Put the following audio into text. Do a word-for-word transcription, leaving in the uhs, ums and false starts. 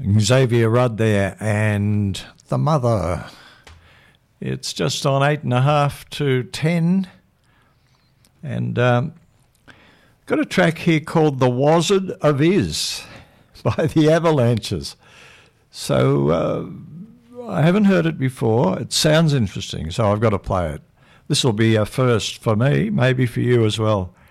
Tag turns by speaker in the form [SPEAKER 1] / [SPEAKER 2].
[SPEAKER 1] Xavier Rudd there, and The Mother. It's just on eight and a half to ten, and um, got a track here called The Wazard of Iz by the Avalanches. So uh, I haven't heard it before. It sounds interesting, so I've got to play it. This will be a first for me, maybe for you as well.